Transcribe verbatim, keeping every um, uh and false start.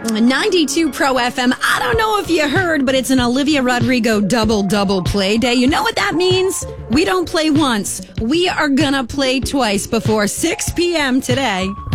ninety-two Pro F M. I don't know if you heard, but it's an Olivia Rodrigo double-double play day. You know what that means? We don't play once. We are gonna play twice before six p.m. today.